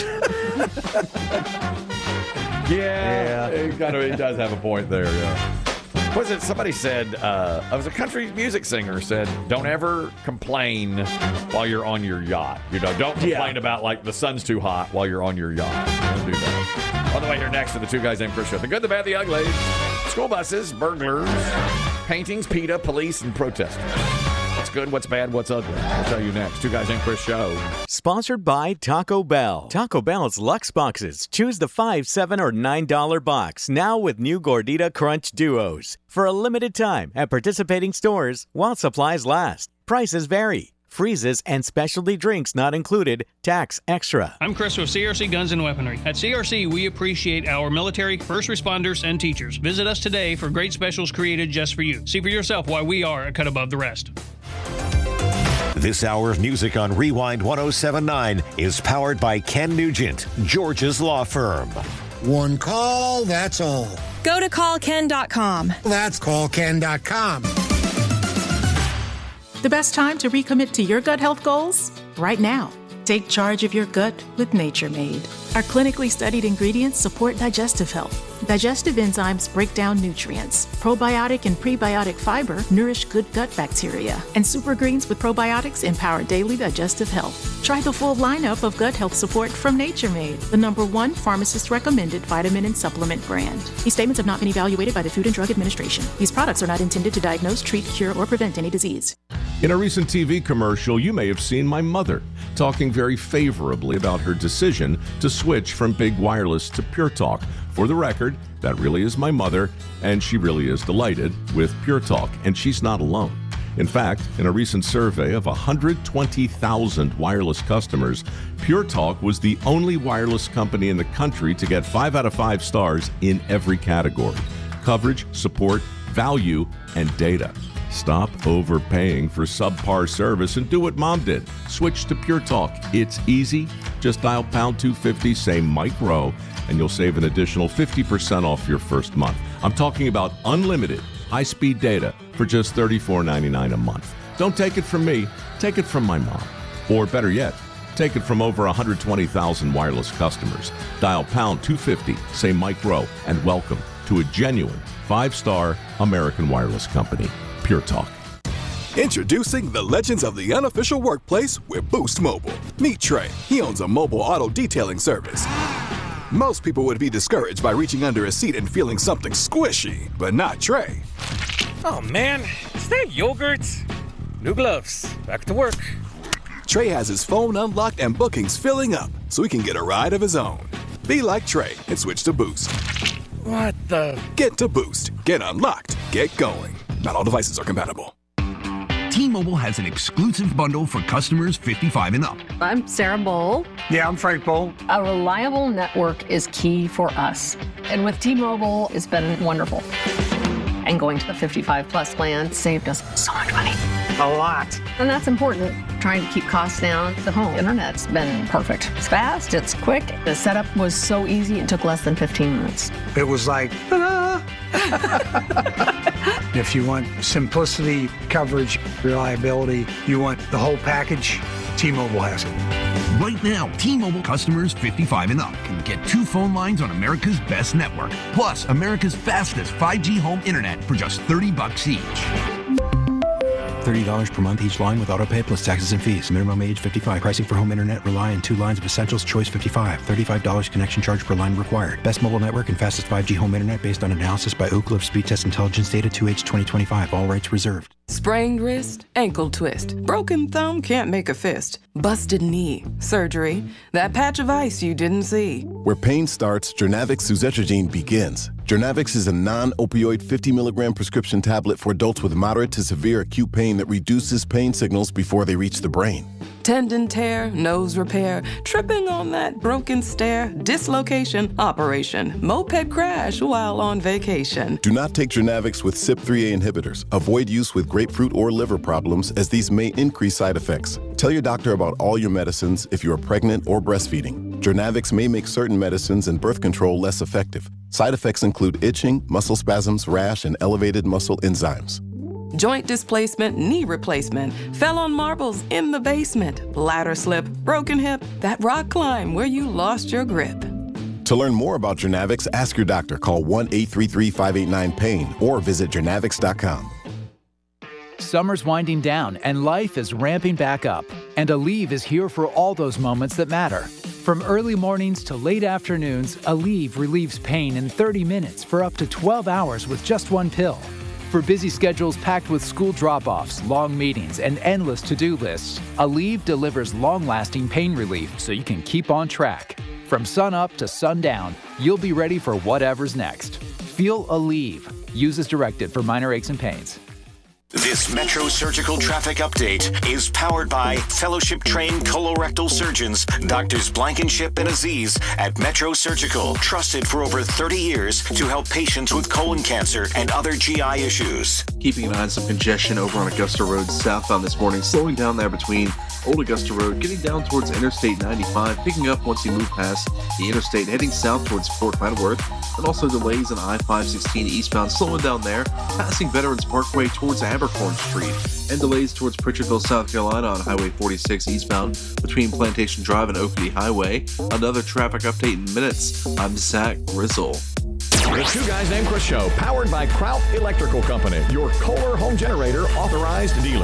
Yeah. It does have a point there, yeah. Was it somebody said, I was a country music singer said, don't ever complain while you're on your yacht. Don't complain about like the sun's too hot while you're on your yacht. Don't do that. On the way here next to the Two Guys Named Chris show. The good, the bad, the ugly. School buses, burglars, paintings, PETA, police, and protesters. What's good, what's bad, what's ugly? I'll tell you next. Two Guys Named Chris show. Sponsored by Taco Bell. Taco Bell's Luxe Boxes. Choose the $5, $7, or $9 box. Now with new Gordita Crunch Duos. For a limited time at participating stores while supplies last. Prices vary. Freezes and specialty drinks not included. Tax extra. I'm Chris with CRC Guns and Weaponry. At CRC, we appreciate our military, first responders, and teachers. Visit us today for great specials created just for you. See for yourself why we are a cut above the rest. This hour of music on Rewind 107.9 is powered by Ken Nugent, George's law firm. One call, that's all. Go to callken.com. That's callken.com. The best time to recommit to your gut health goals? Right now. Take charge of your gut with Nature Made. Our clinically studied ingredients support digestive health. Digestive enzymes break down nutrients. Probiotic and prebiotic fiber nourish good gut bacteria. And super greens with probiotics empower daily digestive health. Try the full lineup of gut health support from Nature Made, the #1 pharmacist-recommended vitamin and supplement brand. These statements have not been evaluated by the Food and Drug Administration. These products are not intended to diagnose, treat, cure, or prevent any disease. In a recent TV commercial, you may have seen my mother talking very favorably about her decision to switch from big wireless to Pure Talk. For the record, that really is my mother, and she really is delighted with Pure Talk, and she's not alone. In fact, in a recent survey of 120,000 wireless customers, Pure Talk was the only wireless company in the country to get 5 out of 5 stars in every category: coverage, support, value, and data. Stop overpaying for subpar service and do what Mom did. Switch to Pure Talk. It's easy. Just dial pound 250, say Mike Rowe, and you'll save an additional 50% off your first month. I'm talking about unlimited high-speed data for just $34.99 a month. Don't take it from me. Take it from my mom. Or better yet, Take it from over 120,000 wireless customers. Dial pound 250, say Mike Rowe, and welcome to a genuine 5-star American Wireless Company. Pure Talk. Introducing the legends of the unofficial workplace with Boost Mobile. Meet Trey. He owns a mobile auto detailing service. Most people would be discouraged by reaching under a seat and feeling something squishy, but not Trey. Oh man, is that yogurt? New gloves. Back to work. Trey has his phone unlocked and bookings filling up, so he can get a ride of his own. Be like Trey and switch to Boost. What the? Get to Boost. Get unlocked. Get going. Not all devices are compatible. T-Mobile has an exclusive bundle for customers 55 and up. I'm Sarah Bowl. Yeah, I'm Frank Bowl. A reliable network is key for us. And with T-Mobile, it's been wonderful. And going to the 55 plus plan saved us so much money. A lot. And that's important. Trying to keep costs down. The home internet's been perfect. It's fast, it's quick. The setup was so easy, it took less than 15 minutes. It was like, ta-da! If you want simplicity, coverage, reliability, you want the whole package, T-Mobile has it. Right now, T-Mobile customers 55 and up can get 2 phone lines on America's best network, plus America's fastest 5G home internet for just $30 each. $30 per month each line with autopay plus taxes and fees. Minimum age 55. Pricing for home internet rely on 2 lines of essentials. Choice 55. $35 connection charge per line required. Best mobile network and fastest 5G home internet based on analysis by Oak Cliff Speed Test Intelligence Data 2H 2025. All rights reserved. Sprained wrist, ankle twist, broken thumb can't make a fist, busted knee, surgery, that patch of ice you didn't see. Where pain starts, Jernavix suzetrigine begins. Jernavix is a non-opioid 50 milligram prescription tablet for adults with moderate to severe acute pain that reduces pain signals before they reach the brain. Tendon tear, nose repair, tripping on that broken stair, dislocation, operation, moped crash while on vacation. Do not take Jernavix with CYP3A inhibitors. Avoid use with grapefruit or liver problems, as these may increase side effects. Tell your doctor about all your medicines if you are pregnant or breastfeeding. Jernavix may make certain medicines and birth control less effective. Side effects include itching, muscle spasms, rash, and elevated muscle enzymes. Joint displacement, knee replacement, fell on marbles in the basement, ladder slip, broken hip, that rock climb where you lost your grip. To learn more about Jernavix, ask your doctor. Call 1-833-589-PAIN or visit jernavix.com. Summer's winding down and life is ramping back up. And Aleve is here for all those moments that matter. From early mornings to late afternoons, Aleve relieves pain in 30 minutes for up to 12 hours with just 1 pill. For busy schedules packed with school drop-offs, long meetings, and endless to-do lists, Aleve delivers long-lasting pain relief so you can keep on track. From sun up to sundown, you'll be ready for whatever's next. Feel Aleve. Use as directed for minor aches and pains. This Metro Surgical Traffic Update is powered by fellowship-trained colorectal surgeons, Doctors Blankenship and Aziz at Metro Surgical, trusted for over 30 years to help patients with colon cancer and other GI issues. Keeping an eye on some congestion over on Augusta Road southbound this morning, slowing down there between Old Augusta Road, getting down towards Interstate 95, picking up once you move past the interstate, heading south towards Fort Leavenworth, and also delays on I-516 eastbound, slowing down there, passing Veterans Parkway towards Abercorn Street, and delays towards Pritchardville, South Carolina on Highway 46 eastbound between Plantation Drive and Oakedy Highway. Another traffic update in minutes. I'm Zach Grizzle. The Two Guys Named Chris Show, powered by Kraut Electrical Company, your Kohler home generator authorized dealer.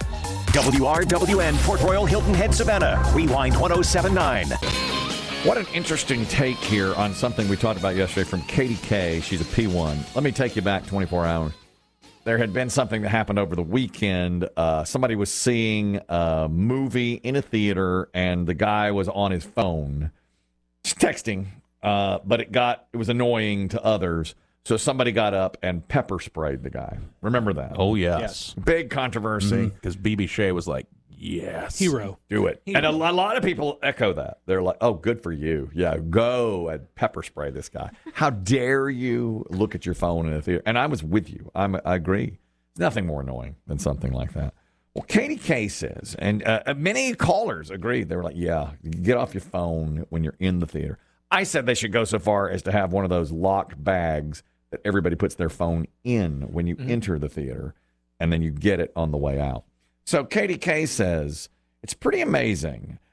WRWN Port Royal Hilton Head Savannah, Rewind 1079. What an interesting take here on something we talked about yesterday from Katie K. She's a P1. Let me take you back 24 hours. There had been something that happened over the weekend. Somebody was seeing a movie in a theater, and the guy was on his phone texting, but it was annoying to others. So somebody got up and pepper sprayed the guy. Remember that? Oh, yes. Big controversy. Because BB Shea was like, yes. Hero. Do it. Hero. And a lot of people echo that. They're like, oh, good for you. Yeah, go and pepper spray this guy. How dare you look at your phone in a theater? And I was with you. I agree. There's nothing more annoying than something like that. Well, Katie K says, and many callers agreed. They were like, yeah, get off your phone when you're in the theater. I said they should go so far as to have one of those locked bags that everybody puts their phone in when you enter the theater, and then you get it on the way out. So Katie K says, it's pretty amazing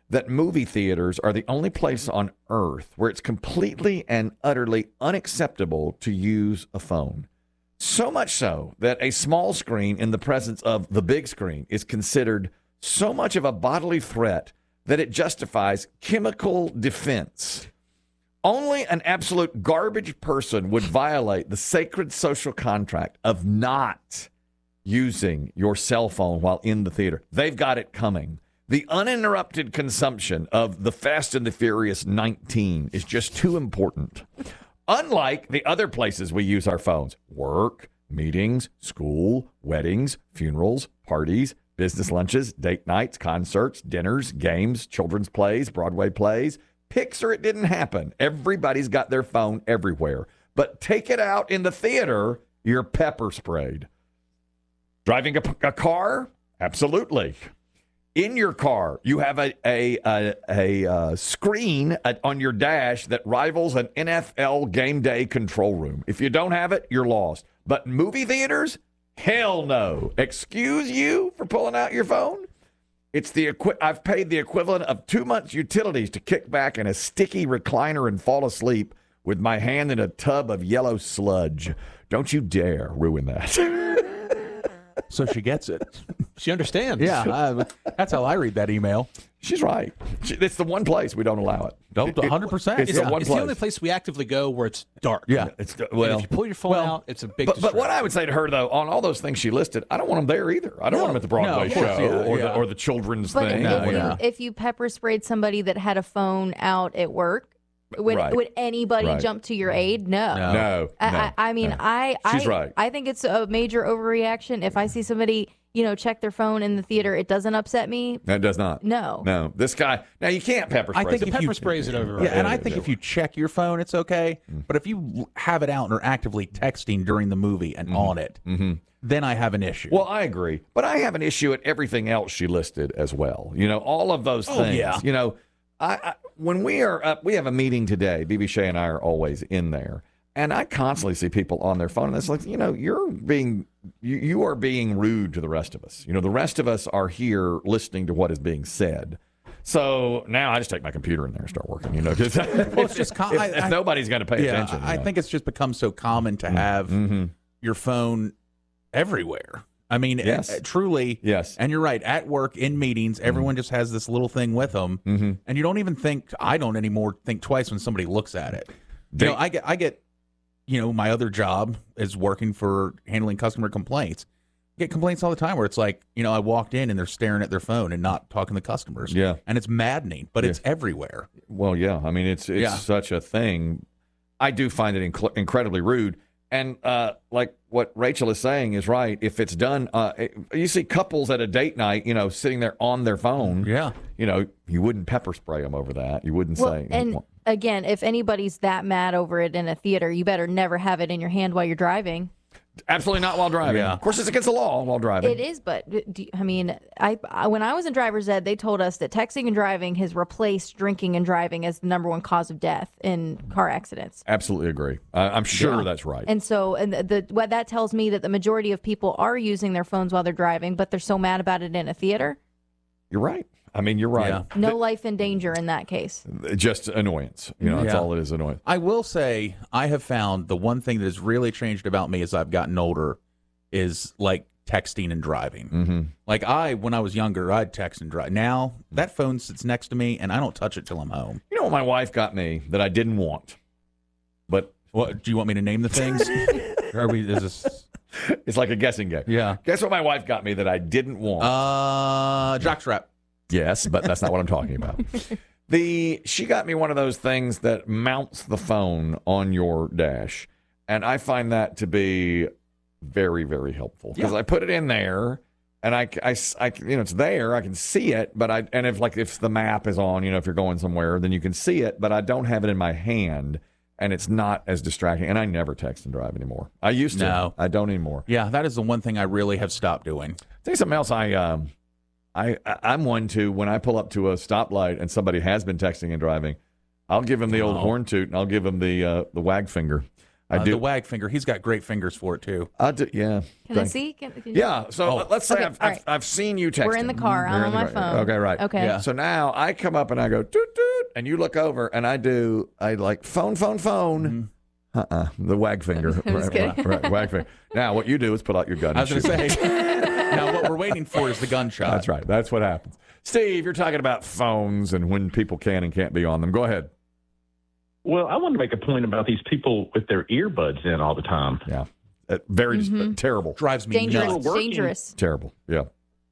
that movie theaters are the only place on earth where it's completely and utterly unacceptable to use a phone. So much so that a small screen in the presence of the big screen is considered so much of a bodily threat that it justifies chemical defense. Only an absolute garbage person would violate the sacred social contract of not using your cell phone while in the theater. They've got it coming. The uninterrupted consumption of the Fast and the Furious 19 is just too important. Unlike the other places we use our phones, work, meetings, school, weddings, funerals, parties, business lunches, date nights, concerts, dinners, games, children's plays, Broadway plays, pics or it didn't happen. Everybody's got their phone everywhere. But take it out in the theater, you're pepper sprayed. Driving a car? Absolutely. In your car, you have a screen on your dash that rivals an NFL game day control room. If you don't have it, you're lost. But movie theaters? Hell no. Excuse you for pulling out your phone? It's I've paid the equivalent of 2 months' utilities to kick back in a sticky recliner and fall asleep with my hand in a tub of yellow sludge. Don't you dare ruin that. So she gets it. She understands. Yeah, that's how I read that email. She's right. It's the one place we don't allow it. 100%. It's the only place we actively go where it's dark. Yeah. And if you pull your phone out, it's a big But what I would say to her, though, on all those things she listed, I don't want them there either. I don't want them at the Broadway show or the children's thing. If you pepper sprayed somebody that had a phone out at work, would anybody jump to your aid? No. I mean, She's right. I think it's a major overreaction. If I see somebody, check their phone in the theater, it doesn't upset me. That does not. No. This guy. Now you can't pepper spray. I think if pepper sprays it over. Yeah, and I think if you check your phone, it's okay. But if you have it out and are actively texting during the movie and on it, then I have an issue. Well, I agree, but I have an issue at everything else she listed as well. All of those things. Yeah. When we are up, we have a meeting today. BB Shea and I are always in there, and I constantly see people on their phone. And it's like, you are being rude to the rest of us. The rest of us are here listening to what is being said. So now I just take my computer in there and start working. Because it's just if nobody's going to pay attention. I think it's just become so common to have your phone everywhere. I mean, truly, yes. And you're right. At work, in meetings, everyone just has this little thing with them, and you don't even I don't anymore think twice when somebody looks at it. I get, my other job is working for handling customer complaints. I get complaints all the time where it's like, I walked in and they're staring at their phone and not talking to customers. Yeah, and it's maddening, but it's everywhere. Well, yeah. I mean, it's such a thing. I do find it incredibly rude. And like what Rachel is saying is right. If it's done, you see couples at a date night, sitting there on their phone. Yeah. You wouldn't pepper spray them over that. You wouldn't say. And again, if anybody's that mad over it in a theater, you better never have it in your hand while you're driving. Absolutely not while driving. Yeah. Of course, it's against the law while driving. It is, but when I was in driver's ed, they told us that texting and driving has replaced drinking and driving as the number one cause of death in car accidents. Absolutely agree. I'm sure that's right. And so, what that tells me that the majority of people are using their phones while they're driving, but they're so mad about it in a theater. You're right. I mean, you're right. Yeah. No life in danger in that case. Just annoyance. That's all it is, annoyance. I will say I have found the one thing that has really changed about me as I've gotten older is like texting and driving. Like when I was younger, I'd text and drive. Now that phone sits next to me and I don't touch it till I'm home. You know what my wife got me that I didn't want? But what do you want me to name the things? It's like a guessing game. Yeah. Guess what my wife got me that I didn't want? Jockstrap. Yes, but that's not what I'm talking about. She got me one of those things that mounts the phone on your dash, and I find that to be very, very helpful because I put it in there, and I it's there, I can see it, but if the map is on, if you're going somewhere, then you can see it, but I don't have it in my hand, and it's not as distracting. And I never text and drive anymore. I used to. No. I don't anymore. Yeah, that is the one thing I really have stopped doing. I'll tell you something else. I'm one to, when I pull up to a stoplight and somebody has been texting and driving, I'll give them the old horn toot and I'll give them the wag finger. do. The wag finger. He's got great fingers for it too. I do. Yeah. Can I see? Can Yeah. So let's say Okay, I've seen you texting. We're in the car. I'm on my phone. Okay. Right. Okay. Yeah. So now I come up and I go toot toot, and you look over and I like phone. The wag finger. I'm just kidding. Right. Wag finger. Now what you do is pull out your gun. I was going to say. Now what we're waiting for is the gunshot. That's right. That's what happens. Steve, you're talking about phones and when people can and can't be on them. Go ahead. Well, I want to make a point about these people with their earbuds in all the time. Yeah. Very terrible. Drives me nuts. Dangerous. Terrible. Yeah.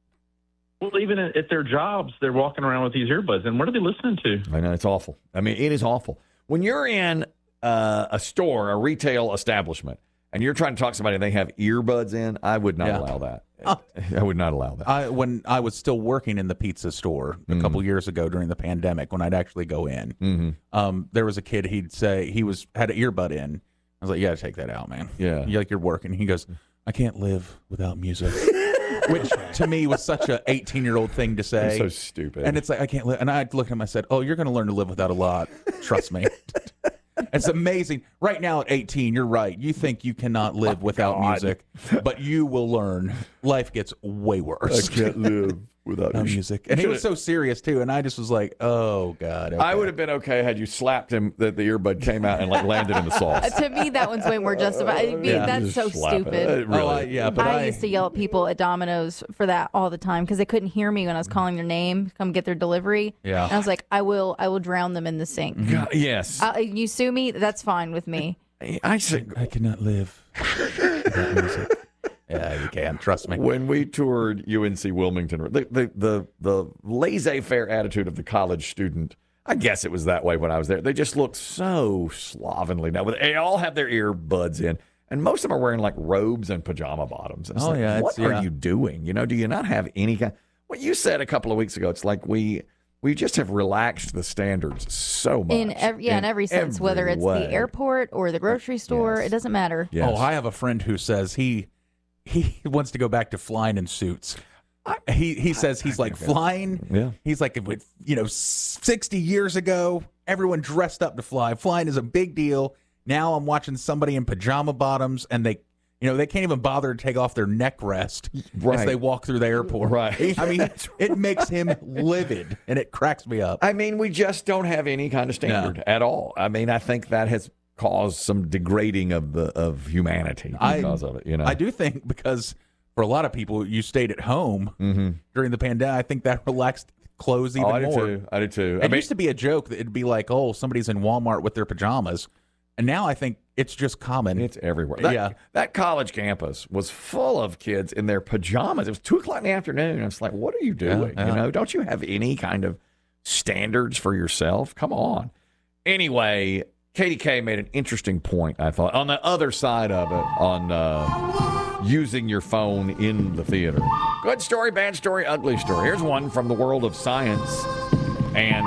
Well, even at their jobs, they're walking around with these earbuds. And what are they listening to? I know. It's awful. I mean, it is awful. When you're in a store, a retail establishment, and you're trying to talk to somebody and they have earbuds in, I would not allow that. I would not allow that. When I was still working in the pizza store a couple years ago during the pandemic, when I'd actually go in, there was a kid. He'd say he had an earbud in. I was like, "You got to take that out, man. Yeah, you're working." He goes, "I can't live without music," which to me was such a 18-year-old thing to say. It's so stupid. And it's like I can't live. And I looked at him. I said, "Oh, you're going to learn to live without a lot. Trust me." It's amazing. Right now at 18, you're right. You think you cannot live without music, but you will learn. Life gets way worse. I can't live without music. And he was so serious, too, and I just was like, oh, God. Okay. I would have been okay had you slapped him, that the earbud came out and landed in the sauce. To me, that one's way more justified. I mean, that's so stupid. Really. I used to yell at people at Domino's for that all the time because they couldn't hear me when I was calling their name, come get their delivery. Yeah. And I was like, I will drown them in the sink. God, yes. You sue me, that's fine with me. I said, I cannot live without music. Yeah, you can. Trust me. When we toured UNC Wilmington, the laissez-faire attitude of the college student, I guess it was that way when I was there. They just looked so slovenly. Now, they all have their earbuds in, and most of them are wearing like robes and pajama bottoms. And what are you doing? Do you not have any kind? What you said a couple of weeks ago, it's like we just have relaxed the standards so much. In every sense, whether it's the airport or the grocery store, it doesn't matter. Yes. Oh, I have a friend who says he wants to go back to flying in suits. He says he's like flying. Yeah. He's like, 60 years ago, everyone dressed up to fly. Flying is a big deal. Now I'm watching somebody in pajama bottoms, and they can't even bother to take off their neck rest as they walk through the airport. Right. I mean, it makes him livid, and it cracks me up. I mean, we just don't have any kind of standard at all. I mean, I think that has caused some degrading of humanity because of it. I do think because for a lot of people, you stayed at home during the pandemic. I think that relaxed clothes even more. I do too. It used to be a joke that it'd be like, oh, somebody's in Walmart with their pajamas. And now I think it's just common. It's everywhere. That college campus was full of kids in their pajamas. It was 2:00 in the afternoon. It's like, what are you doing? Don't you have any kind of standards for yourself? Come on. Anyway, Katie K made an interesting point, I thought, on the other side of it, on using your phone in the theater. Good story, bad story, ugly story. Here's one from the world of science and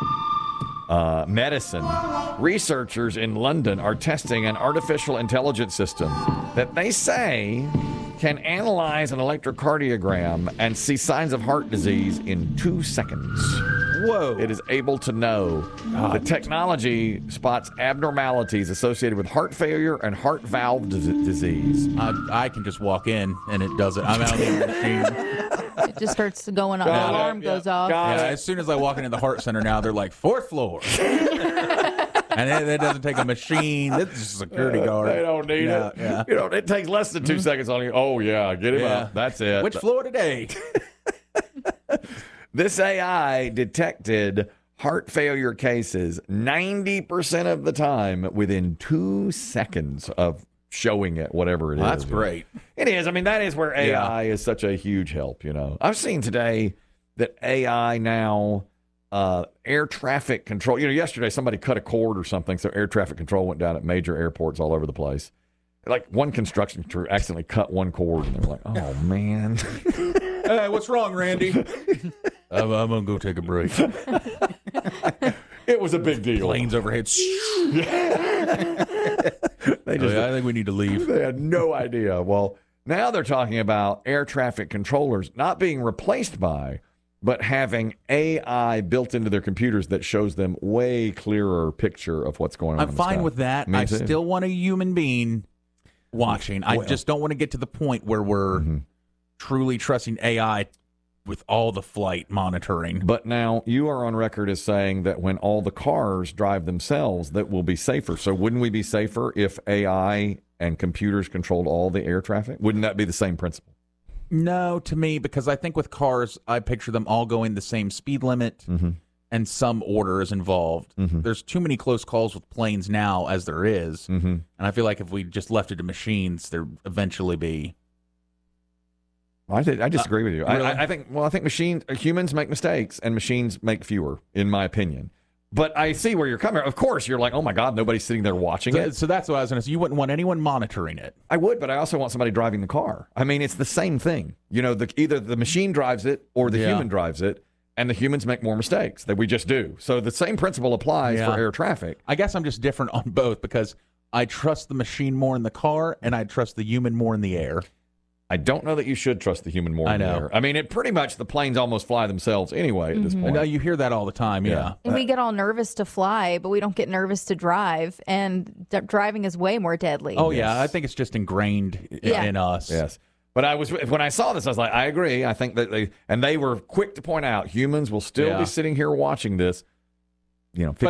medicine. Researchers in London are testing an artificial intelligence system that they say can analyze an electrocardiogram and see signs of heart disease in 2 seconds. Whoa. It is able to know. The technology spots abnormalities associated with heart failure and heart valve disease. I can just walk in and it does it. I'm out of the machine. It just starts going off. The alarm goes off. As soon as I walk into the heart center now, they're like, 4th floor. And that doesn't take a machine. This is a security guard. They don't need it. Yeah. It takes less than 2 seconds on you. Oh, yeah, get him up. That's it. Which floor today? This AI detected heart failure cases 90% of the time within 2 seconds of showing it, whatever it is. That's great. It is. I mean, that is where AI is such a huge help, I've seen today that AI now, air traffic control, yesterday somebody cut a cord or something, so air traffic control went down at major airports all over the place. Like one construction crew accidentally cut one cord, and they're like, oh, man. Hey, what's wrong, Randy? I'm going to go take a break. It was a big deal. Planes overhead. I think we need to leave. They had no idea. Well, now they're talking about air traffic controllers not being replaced by, but having AI built into their computers that shows them way clearer picture of what's going on. I'm fine with that. I still want a human being watching. I just don't want to get to the point where we're truly trusting AI with all the flight monitoring. But now you are on record as saying that when all the cars drive themselves, that will be safer. So wouldn't we be safer if AI and computers controlled all the air traffic? Wouldn't that be the same principle? No, to me, because I think with cars, I picture them all going the same speed limit and some order is involved. There's too many close calls with planes now as there is. And I feel like if we just left it to machines, there'd eventually be... I disagree with you. Really? I think humans make mistakes and machines make fewer, in my opinion. But I see where you're coming. Of course, you're like, oh my God, nobody's sitting there watching it. So that's what I was going to say. You wouldn't want anyone monitoring it. I would, but I also want somebody driving the car. I mean, it's the same thing. You know, either the machine drives it or the human drives it, and the humans make more mistakes that we just do. So the same principle applies for air traffic. I guess I'm just different on both because I trust the machine more in the car and I trust the human more in the air. I don't know that you should trust the human more in the air. I mean, it pretty much the planes almost fly themselves anyway at this point. No, you hear that all the time, yeah. And we get all nervous to fly, but we don't get nervous to drive, and driving is way more deadly. Oh, yeah, I think it's just ingrained in us. Yes. But when I saw this, I was like, I agree. I think that they were quick to point out humans will still be sitting here watching this. You know,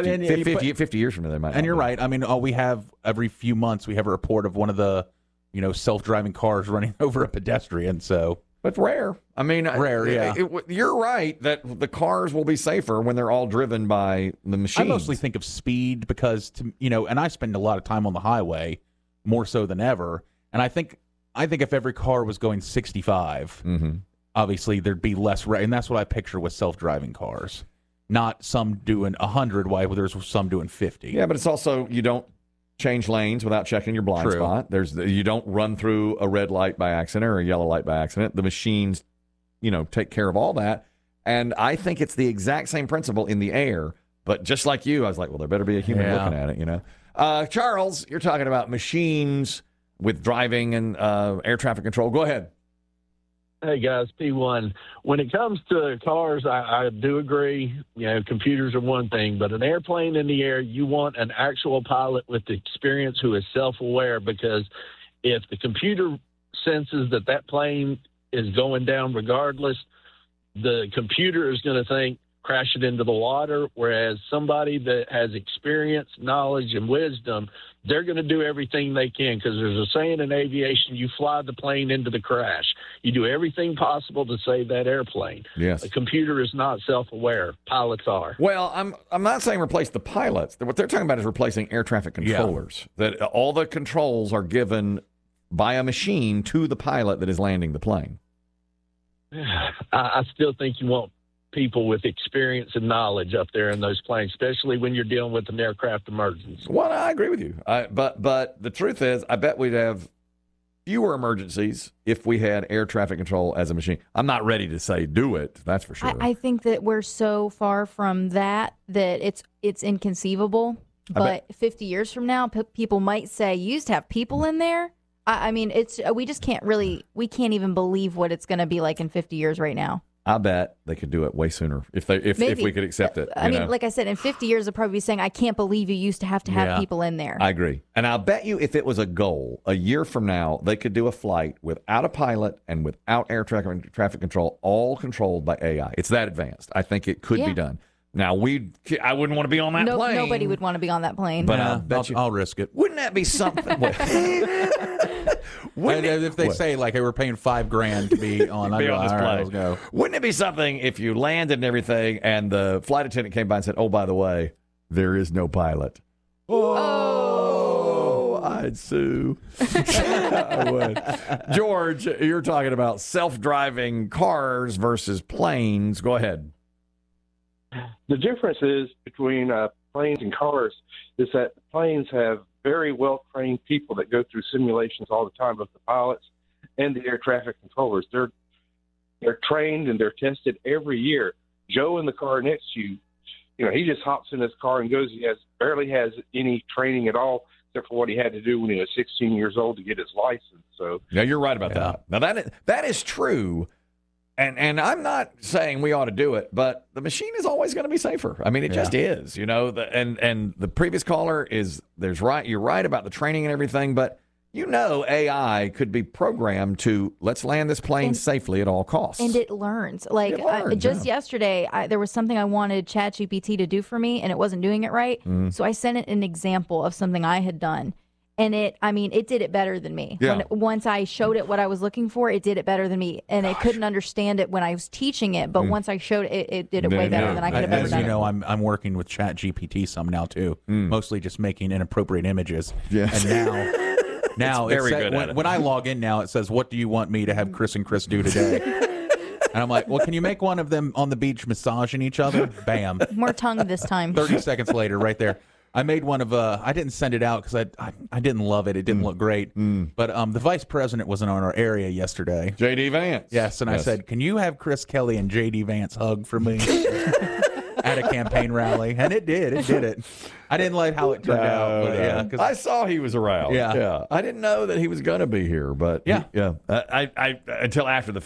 50 years from now, they might. And you're right. I mean, we have every few months we have a report of one of the self-driving cars running over a pedestrian. So, but rare. I mean, rare. Yeah, you're right that the cars will be safer when they're all driven by the machines. I mostly think of speed because and I spend a lot of time on the highway, more so than ever. And I think if every car was going 65, obviously there'd be less. And that's what I picture with self-driving cars. Not some doing 100 while there's some doing 50. Yeah, but it's also you don't change lanes without checking your blind spot. You don't run through a red light by accident or a yellow light by accident. The machines, take care of all that. And I think it's the exact same principle in the air. But just like you, I was like, well, there better be a human looking at it, Charles, you're talking about machines with driving and air traffic control. Go ahead. Hey, guys, P1. When it comes to cars, I do agree. Computers are one thing, but an airplane in the air, you want an actual pilot with experience who is self-aware, because if the computer senses that plane is going down regardless, the computer is going to think, crash it into the water, whereas somebody that has experience, knowledge, and wisdom, they're going to do everything they can, because there's a saying in aviation, you fly the plane into the crash. You do everything possible to save that airplane. Yes. The computer is not self-aware. Pilots are. Well, I'm not saying replace the pilots. What they're talking about is replacing air traffic controllers. Yeah. That all the controls are given by a machine to the pilot that is landing the plane. I still think you want people with experience and knowledge up there in those planes, especially when you're dealing with an aircraft emergency. Well, I agree with you. But the truth is, I bet we'd have fewer emergencies if we had air traffic control as a machine. I'm not ready to say do it. That's for sure. I think that we're so far from that it's inconceivable. But 50 years from now, people might say, you used to have people in there. I mean, we just can't even believe what it's going to be like in 50 years right now. I bet they could do it way sooner if we could accept it. I mean, like I said, in 50 years, they'll probably be saying, I can't believe you used to have people in there. I agree. And I'll bet you if it was a goal, a year from now, they could do a flight without a pilot and without air traffic control, all controlled by AI. It's that advanced. I think it could be done. Now, I wouldn't want to be on that plane. Nobody would want to be on that plane. But I'll risk it. Wouldn't that be something? If they say, like, hey, we're paying $5,000 to be on, this plane. Right, let's go. Wouldn't it be something if you landed and everything and the flight attendant came by and said, oh, by the way, there is no pilot? Oh, I'd sue. I would. George, you're talking about self-driving cars versus planes. Go ahead. The difference is between planes and cars is that planes have very well-trained people that go through simulations all the time, both the pilots and the air traffic controllers. They're trained and they're tested every year. Joe in the car next to you, he just hops in his car and goes. He barely has any training at all, except for what he had to do when he was 16 years old to get his license. So yeah, you're right about that. Now that is true. And I'm not saying we ought to do it, but the machine is always going to be safer. I mean, it just is, you know. And the previous caller you're right about the training and everything, but you know, AI could be programmed to let's land this plane safely at all costs. And it learns. Like yesterday, there was something I wanted ChatGPT to do for me, and it wasn't doing it right. So I sent it an example of something I had done. And it did it better than me. Yeah. Once I showed it what I was looking for, it did it better than me. And it couldn't understand it when I was teaching it, but once I showed it, it did it way better than I could have ever done. As you know, I'm working with ChatGPT some now too, mostly just making inappropriate images. Yeah. And now very good at it. When I log in now, it says, "What do you want me to have Chris and Chris do today?" And I'm like, well, can you make one of them on the beach massaging each other? Bam. More tongue this time. 30 seconds later, right there. I made one of I didn't send it out because I didn't love it. It didn't look great. But the vice president wasn't on our area yesterday. J.D. Vance. Yes, and I said, can you have Chris Kelly and J.D. Vance hug for me at a campaign rally? And it did. It did it. I didn't like how it turned out. But yeah, 'cause I saw he was around. Yeah. I didn't know that he was going to be here, but I until after the